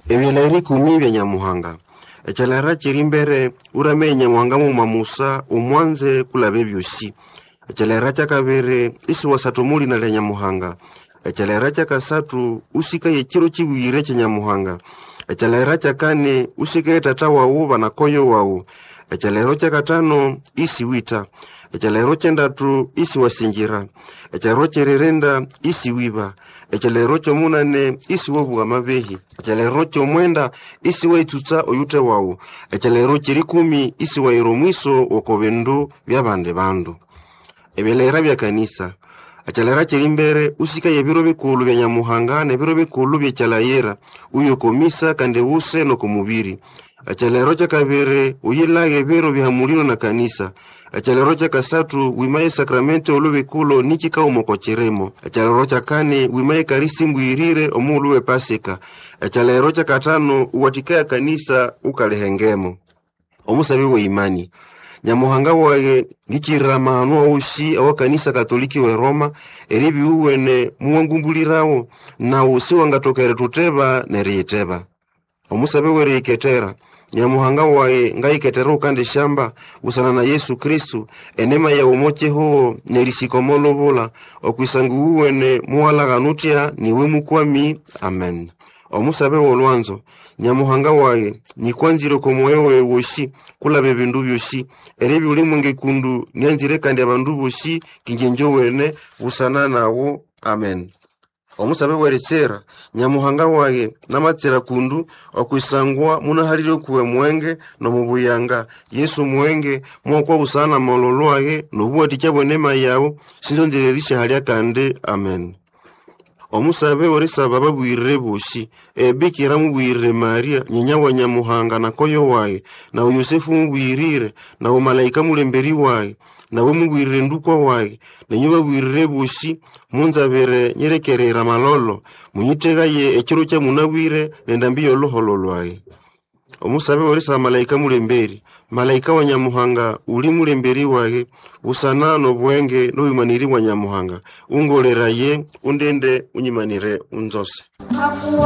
Ebyalairi 10 bya Nyamuhanga. Echalara chirimbere urame Nyamuhanga mu mamusa umwanze kulabe byosi. Echalara chakabere isi wasatomuli na le Nyamuhanga. Echalara chakasatu usika yechiro chibwire cha Nyamuhanga. Echalara chakane usika tata wawu banakoyo wawu. Echalero chakatano isi wita. Echalero chendatu isi wasinjira. Echalero chererenda isi wiba. Echalero chomunane isi wobu wa mabehi. Echalero chomwenda isi waituta oyute wawu. Echalero chirikumi isi wairomwiso wakovendu vya bande bandu. Ebelera vya kanisa. Echalera chirimbere usika yebiro bikulu vya Nyamuhanga na biro bikulu vya chalayera. Uyo komisa kande use no kumubiri. Echalero chakabere uyilage biro bihamulino na kanisa. Echalero chakasatu wimaye sakramento olubikulo nichika umokocheremo. Echalero chakane wimaye karisi mbwirire omuluwe pasika. Echalero chakatano uwatikaya kanisa ukalehengemo. Omusabiwe imani. Nyamuhanga wae ngikirama anuwa ushi awa kanisa katoliki we Roma eribi uwene muwangumbulirawo na usi wangatokere tuteba neriyiteba. Omusabiwe reiketera. Nyamuhanga wae ngaiketera ukande shamba usana na Yesu Kristu enema ya umoche huo nerisikomolo bola okwisangu uwene muwalaga nutia niwe mukwami. Amen. Omusabe wolwanzo Nyamuhanga wae nikwanzire komoyewe woshi kula bebindu byoshi erebi ulimwenge kundu nyanzire kandi abandu boshi kingenjo wene usana nawo. Amen. Omusabe weretsera Nyamuhanga wae namatsera kundu okwisangwa munahalire kuwe mwenge no mubuyanga Yesu mwenge mwokwa usana mololwae nobuwati cyabonema yawo sinzonzererisha halya kande. Amen. Omusabe orisaba babwirire boshi Bikira mubwirire Maria nyinya wa Nyamuhanga na koyo wae na Yosefu mubwirire na umalaika mulemberi wae na we mubwirire ndukwa wae na nyuba bwirire boshi munzabere nyerekerera malolo munyitegaye ekiro kya munabwire nendambiyo lohololwae. Omusabe orisaba malaika mulemberi malaika wa Nyamuhanga uli mulemberi wae usana no bwenge no bimaniri wa Nyamuhanga ungoleraye undende unyimanire unzose.